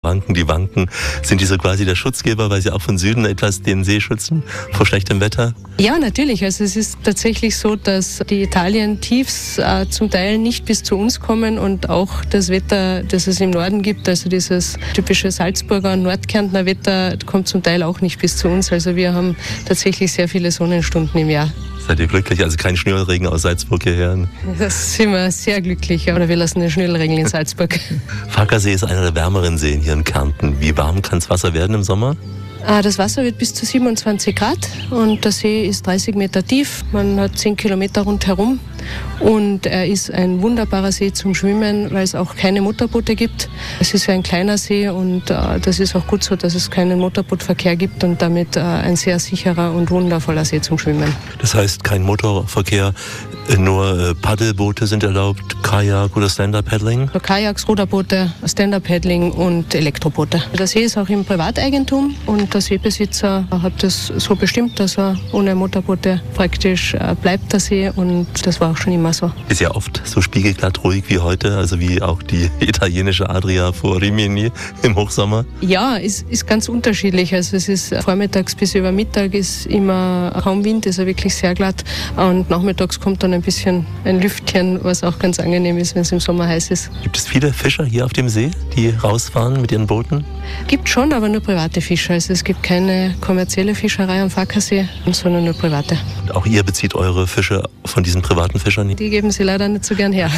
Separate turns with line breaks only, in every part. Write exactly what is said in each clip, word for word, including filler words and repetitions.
Wanken, die Wanken, sind die so quasi der Schutzgeber, weil sie auch von Süden etwas den See schützen vor schlechtem Wetter?
Ja, natürlich. Also es ist tatsächlich so, dass die Italien-Tiefs äh, zum Teil nicht bis zu uns kommen und auch das Wetter, das es im Norden gibt, also dieses typische Salzburger und Nordkärntner Wetter, kommt zum Teil auch nicht bis zu uns. Also wir haben tatsächlich sehr viele Sonnenstunden im Jahr.
Seid ihr glücklich? Also kein Schnürregen aus Salzburg hierher?
Das sind wir sehr glücklich, oder wir lassen den Schnürregen in Salzburg.
Falkersee ist einer der wärmeren Seen hier in Kärnten. Wie warm kann das Wasser werden im Sommer?
Das Wasser wird bis zu siebenundzwanzig Grad und der See ist dreißig Meter tief. Man hat zehn Kilometer rundherum und er ist ein wunderbarer See zum Schwimmen, weil es auch keine Motorboote gibt. Es ist ein kleiner See und äh, das ist auch gut so, dass es keinen Motorbootverkehr gibt und damit äh, ein sehr sicherer und wundervoller See zum Schwimmen.
Das heißt, kein Motorverkehr, nur äh, Paddelboote sind erlaubt, Kajak oder Stand-Up-Paddling?
So Kajaks, Ruderboote, Stand-Up-Paddling und Elektroboote. Der See ist auch im Privateigentum und der Seebesitzer hat es so bestimmt, dass er ohne Motorboote praktisch äh, bleibt, der See, und das war auch schon immer so.
Ist ja oft so spiegelglatt ruhig wie heute, also wie auch die italienische Adria vor Rimini im Hochsommer?
Ja, es ist ganz unterschiedlich. Also es ist vormittags bis über Mittag ist immer kaum Wind, ist ja wirklich sehr glatt, und nachmittags kommt dann ein bisschen ein Lüftchen, was auch ganz angenehm ist, wenn es im Sommer heiß ist.
Gibt es viele Fischer hier auf dem See, die rausfahren mit ihren Booten?
Gibt schon, aber nur private Fischer. Also es gibt keine kommerzielle Fischerei am Falkersee, sondern nur private.
Und auch ihr bezieht eure Fische von diesen privaten Fischern?
Die geben sie leider nicht so gern her.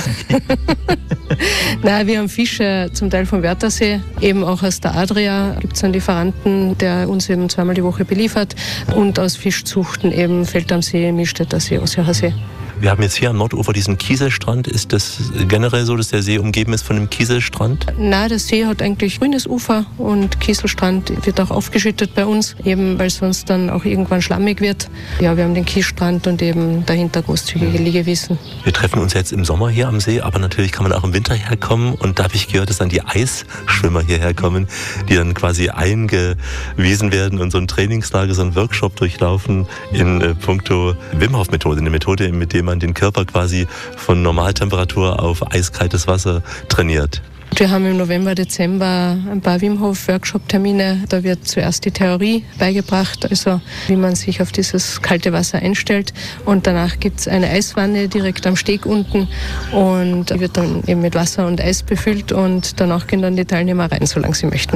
Nein, wir haben Fische zum Teil vom Wörthersee, eben auch aus der Adria gibt es einen Lieferanten, der uns eben zweimal die Woche beliefert, und aus Fischzuchten eben Feld am See, Milstädter See, Ossiacher See.
Wir haben jetzt hier am Nordufer diesen Kieselstrand. Ist das generell so, dass der See umgeben ist von einem Kieselstrand?
Nein, der See hat eigentlich grünes Ufer und Kieselstrand wird auch aufgeschüttet bei uns, eben weil sonst dann auch irgendwann schlammig wird. Ja, wir haben den Kiesstrand und eben dahinter großzügige Liegewiesen. Wir
treffen uns jetzt im Sommer hier am See, aber natürlich kann man auch im Winter herkommen, und da habe ich gehört, dass dann die Eisschwimmer hierher kommen, die dann quasi eingewiesen werden und so ein Trainingslager, so ein Workshop durchlaufen in äh, puncto Wim Hof Methode, eine Methode, mit der man den Körper quasi von Normaltemperatur auf eiskaltes Wasser trainiert.
Wir haben im November, Dezember ein paar Wim Hof Workshop-Termine. Da wird zuerst die Theorie beigebracht, also wie man sich auf dieses kalte Wasser einstellt. Und danach gibt es eine Eiswanne direkt am Steg unten und die wird dann eben mit Wasser und Eis befüllt, und danach gehen dann die Teilnehmer rein, solange sie möchten.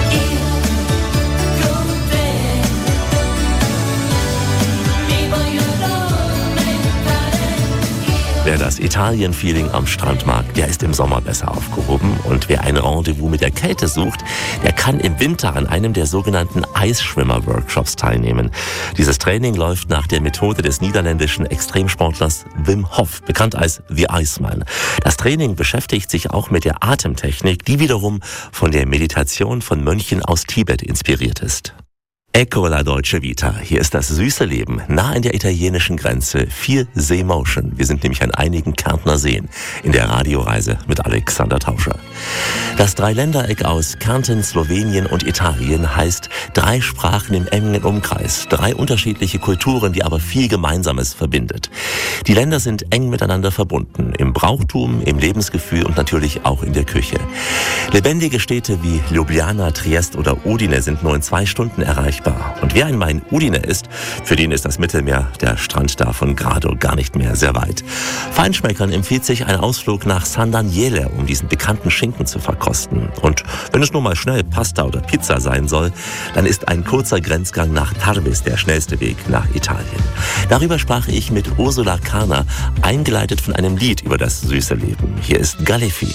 Wer das Italien-Feeling am Strand mag, der ist im Sommer besser aufgehoben. Und wer ein Rendezvous mit der Kälte sucht, der kann im Winter an einem der sogenannten Eisschwimmer-Workshops teilnehmen. Dieses Training läuft nach der Methode des niederländischen Extremsportlers Wim Hof, bekannt als The Iceman. Das Training beschäftigt sich auch mit der Atemtechnik, die wiederum von der Meditation von Mönchen aus Tibet inspiriert ist. Ecco la Dolce Vita. Hier ist das süße Leben, nah an der italienischen Grenze. Viel Seemotion. Wir sind nämlich an einigen Kärntner Seen in der Radioreise mit Alexander Tauscher. Das Dreiländereck aus Kärnten, Slowenien und Italien heißt drei Sprachen im engen Umkreis. Drei unterschiedliche Kulturen, die aber viel Gemeinsames verbindet. Die Länder sind eng miteinander verbunden. Im Brauchtum, im Lebensgefühl und natürlich auch in der Küche. Lebendige Städte wie Ljubljana, Triest oder Udine sind nur in zwei Stunden erreichbar. Und wer einmal in Udine ist, für den ist das Mittelmeer, der Strand da von Grado, gar nicht mehr sehr weit. Feinschmeckern empfiehlt sich ein Ausflug nach San Daniele, um diesen bekannten Schinken zu verkosten. Und wenn es nur mal schnell Pasta oder Pizza sein soll, dann ist ein kurzer Grenzgang nach Tarbes der schnellste Weg nach Italien. Darüber sprach ich mit Ursula Karner, eingeleitet von einem Lied über das süße Leben. Hier ist Galefi.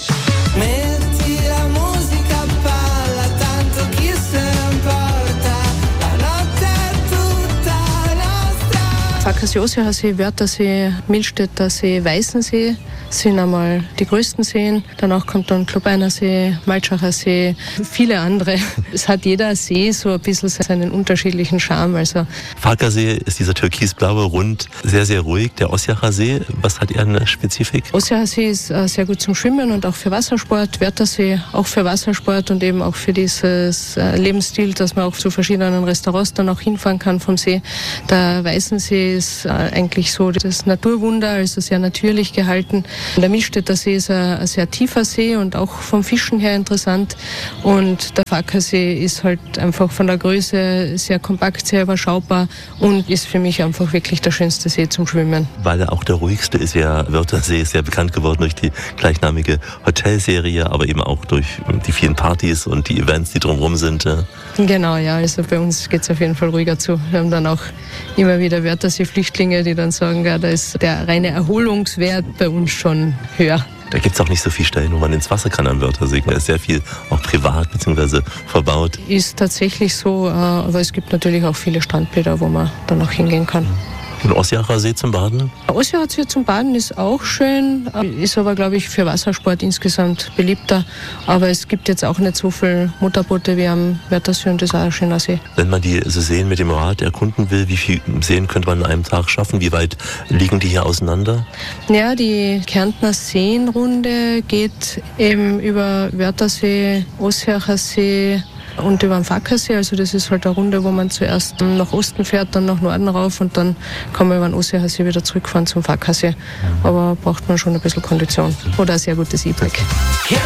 Falkersee, Ossiacher See, Wörthersee, Milstädter See, Weißensee sind einmal die größten Seen. Danach kommt dann Klobeiner See, Maltschacher See, viele andere. Es hat jeder See so ein bisschen seinen unterschiedlichen Charme. Also
Falkersee ist dieser türkisblaue Rund, sehr, sehr ruhig. Der Ossiacher See, was hat er eine Spezifik?
Ossiacher See ist äh, sehr gut zum Schwimmen und auch für Wassersport. Wörthersee auch für Wassersport und eben auch für dieses äh, Lebensstil, dass man auch zu verschiedenen Restaurants dann auch hinfahren kann vom See. Der Weißensee ist äh, eigentlich so das Naturwunder, also sehr natürlich gehalten. Der Milstädter See ist ein, ein sehr tiefer See und auch vom Fischen her interessant. Und der Fackersee ist halt einfach von der Größe sehr kompakt, sehr überschaubar und ist für mich einfach wirklich der schönste See zum Schwimmen.
Weil er auch der ruhigste ist. Ja, Wörthersee ist ja bekannt geworden durch die gleichnamige Hotelserie, aber eben auch durch die vielen Partys und die Events, die drumherum sind.
Genau, ja, also bei uns geht es auf jeden Fall ruhiger zu. Wir haben dann auch immer wieder Wörthersee-Flüchtlinge, die dann sagen, ja, da ist der reine Erholungswert bei uns schon höher.
Da gibt es auch nicht so viele Stellen, wo man ins Wasser kann am Wörthersee. Da ist sehr viel auch privat bzw. verbaut.
Ist tatsächlich so, aber es gibt natürlich auch viele Strandbäder, wo man dann auch hingehen kann.
Und Ossiacher See zum Baden?
Ossiacher See zum Baden ist auch schön, ist aber, glaube ich, für Wassersport insgesamt beliebter. Aber es gibt jetzt auch nicht so viele Motorboote wie am Wörthersee und das ist auch ein schöner See.
Wenn man die so Seen mit dem Rad erkunden will, wie viele Seen könnte man an einem Tag schaffen? Wie weit liegen die hier auseinander?
Ja, die Kärntner Seenrunde geht eben über Wörthersee, Ossiacher See und über den Fackersee. Also das ist halt eine Runde, wo man zuerst nach Osten fährt, dann nach Norden rauf und dann kann man über den Ossiacher See wieder zurückfahren zum Fackersee. Aber braucht man schon ein bisschen Kondition oder ein sehr gutes E-Bike.